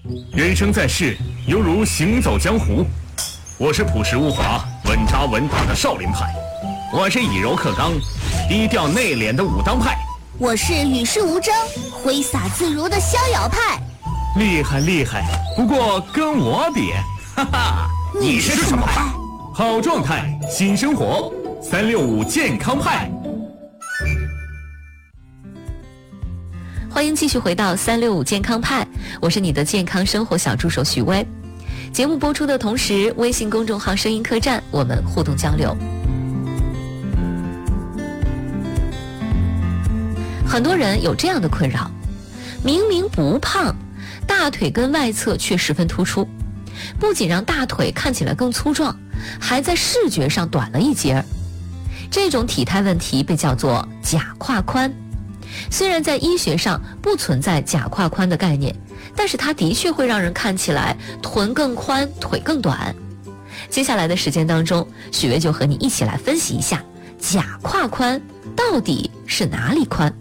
人生在世，犹如行走江湖。我是朴实无华、稳扎稳打的少林派，我是以柔克刚、低调内敛的武当派， 我是与世无争、挥洒自如的逍遥派。 厉害厉害，不过跟我比，哈哈， 你是什么派？ 好状态，新生活，365健康派。 欢迎继续回到365健康派，我是你的健康生活小助手许巍。节目播出的同时，微信公众号声音客栈我们互动交流。很多人有这样的困扰，明明不胖，大腿根外侧却十分突出，不仅让大腿看起来更粗壮，还在视觉上短了一截。这种体态问题被叫做假胯宽。虽然在医学上不存在假胯宽的概念，但是它的确会让人看起来臀更宽，腿更短。接下来的时间当中，许巍就和你一起来分析一下假胯宽到底是哪里宽。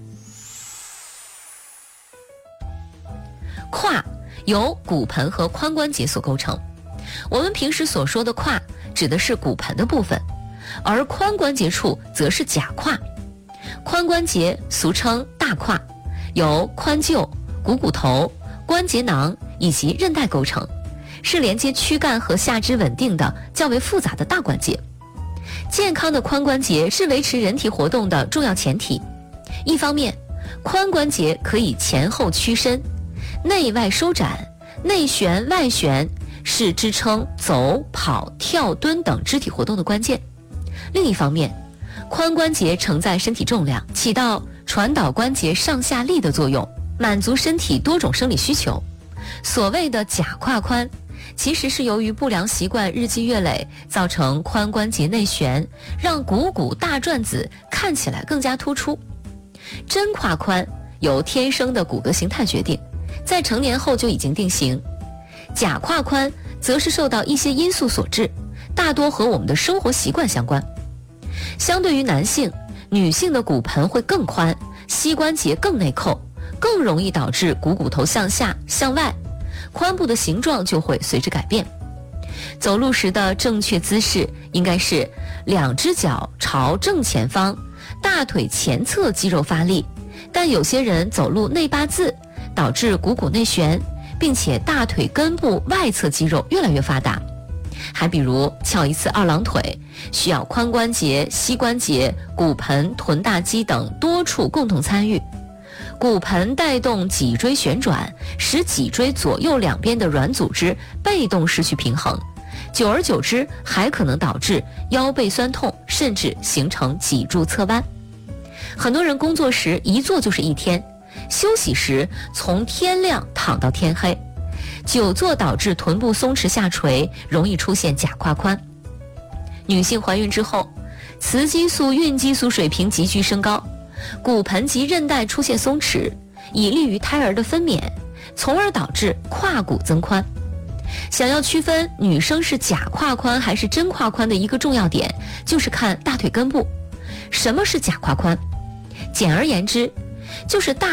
胯由骨盆和髋关节所构成，我们平时所说的胯指的是骨盆的部分，而髋关节处则是假胯。髋关节俗称大胯，由髋臼、股头、关节囊以及韧带构成，是连接躯干和下肢稳定的较为复杂的大关节。健康的髋关节是维持人体活动的重要前提。一方面，髋关节可以前后屈伸、内外收展、内旋外旋，是支撑走、跑、跳、蹲等肢体活动的关键。另一方面，髋关节承载身体重量，起到传导关节上下力的作用，满足身体多种生理需求。所谓的假胯宽，其实是由于不良习惯日积月累，造成髋关节内旋，让股大转子看起来更加突出。真胯宽由天生的骨骼形态决定，在成年后就已经定型。假胯宽则是受到一些因素所致，大多和我们的生活习惯相关。相对于男性，女性的骨盆会更宽，膝关节更内扣，更容易导致股头向下向外，髋部的形状就会随之改变。走路时的正确姿势应该是两只脚朝正前方，大腿前侧肌肉发力，但有些人走路内八字，导致股内旋，并且大腿根部外侧肌肉越来越发达。还比如翘一次二郎腿，需要髋关节、膝关节、骨盆、臀大肌等多处共同参与。骨盆带动脊椎旋转，使脊椎左右两边的软组织被动失去平衡，久而久之还可能导致腰背酸痛，甚至形成脊柱侧弯。很多人工作时一坐就是一天，休息时从天亮躺到天黑，久坐导致臀部松弛下垂，容易出现假胯宽。女性怀孕之后，雌激素、孕激素水平急剧升高，骨盆及韧带出现松弛，以利于胎儿的分娩，从而导致胯骨增宽。想要区分女生是假胯宽还是真胯宽的一个重要点，就是看大腿根部。什么是假胯宽？简而言之，就是大